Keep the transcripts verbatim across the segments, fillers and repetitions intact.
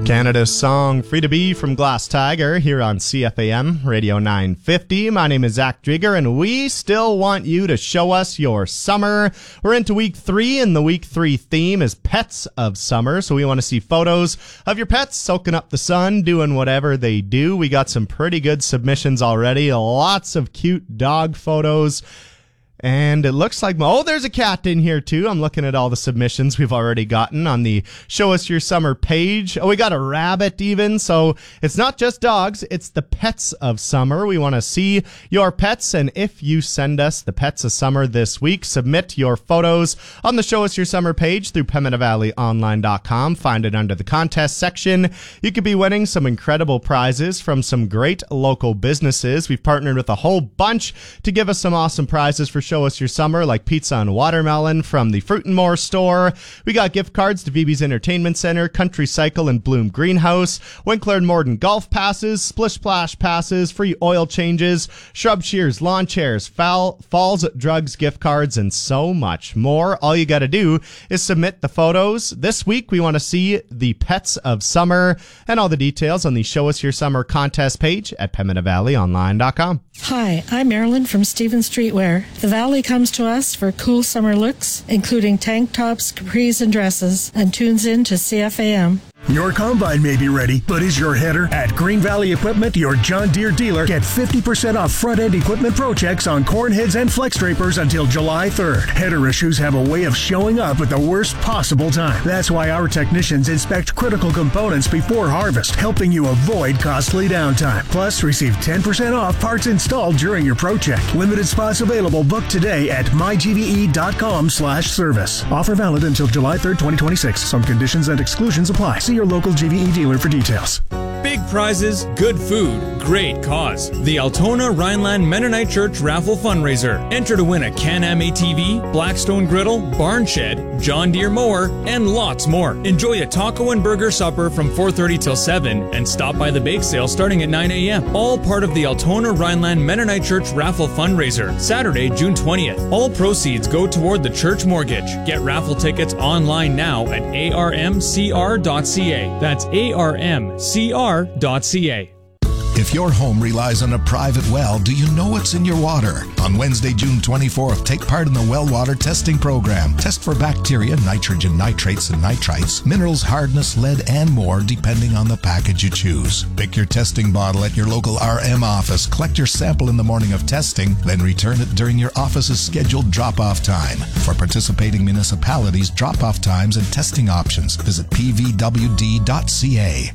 Canada's song Free to Be from Glass Tiger here on C F A M Radio nine fifty. My name is Zach Drieger, and we still want you to show us your summer. We're into week three, and the week three theme is Pets of Summer. So we want to see photos of your pets soaking up the sun, doing whatever they do. We got some pretty good submissions already. Lots of cute dog photos. And it looks like, oh, there's a cat in here too. I'm looking at all the submissions we've already gotten on the Show Us Your Summer page. Oh, we got a rabbit even. So it's not just dogs, it's the pets of summer. We want to see your pets. And if you send us the pets of summer this week, submit your photos on the Show Us Your Summer page through Pembina Valley Online dot com. Find it under the contest section. You could be winning some incredible prizes from some great local businesses. We've partnered with a whole bunch to give us some awesome prizes for Show Us Your Summer, like pizza and watermelon from the Fruit and More store. We got gift cards to V B's Entertainment Center, Country Cycle and Bloom Greenhouse, Winkler and Morden golf passes, Splish Splash passes, free oil changes, Shrub Shears lawn chairs, Fall, Falls Drugs gift cards, and so much more. All you got to do is submit the photos. This week, we want to see the pets of summer, and all the details on the Show Us Your Summer contest page at Pembina Valley Online dot com. Hi, I'm Marilyn from Stephen Streetwear. The Valley comes to us for cool summer looks, including tank tops, capris, and dresses, and tunes in to C F A M. Your combine may be ready, but is your header? At Green Valley Equipment, your John Deere dealer, get fifty percent off front-end equipment pro checks on corn heads and flex drapers until July third. Header issues have a way of showing up at the worst possible time. That's why our technicians inspect critical components before harvest, helping you avoid costly downtime. Plus, receive ten percent off parts installed during your pro check. Limited spots available. Book today at my g v e dot com slash service. Offer valid until July third, twenty twenty-six. Some conditions and exclusions apply. See your local G V E dealer for details. Big prizes, good food, great cause. The Altona Rhineland Mennonite Church Raffle Fundraiser. Enter to win a Can-Am A T V, Blackstone Griddle, Barn Shed, John Deere Mower, and lots more. Enjoy a taco and burger supper from four thirty till seven and stop by the bake sale starting at nine a.m. All part of the Altona Rhineland Mennonite Church Raffle Fundraiser. Saturday, June twentieth. All proceeds go toward the church mortgage. Get raffle tickets online now at a r m c r dot c a. That's a r m c r dot c a. If your home relies on a private well, do you know what's in your water? On Wednesday, June twenty-fourth, take part in the well water testing program. Test for bacteria, nitrogen, nitrates, and nitrites, minerals, hardness, lead, and more, depending on the package you choose. Pick your testing bottle at your local R M office, collect your sample in the morning of testing, then return it during your office's scheduled drop-off time. For participating municipalities, drop-off times and testing options, visit p v w d dot c a.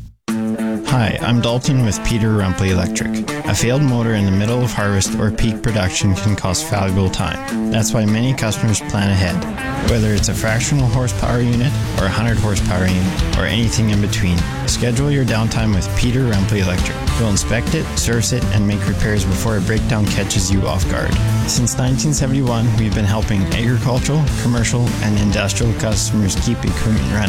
Hi, I'm Dalton with Peter Rumpley Electric. A failed motor in the middle of harvest or peak production can cost valuable time. That's why many customers plan ahead. Whether it's a fractional horsepower unit or a one hundred horsepower unit or anything in between, schedule your downtime with Peter Rumpley Electric. We'll inspect it, service it, and make repairs before a breakdown catches you off guard. Since nineteen seventy-one, we've been helping agricultural, commercial, and industrial customers keep equipment running.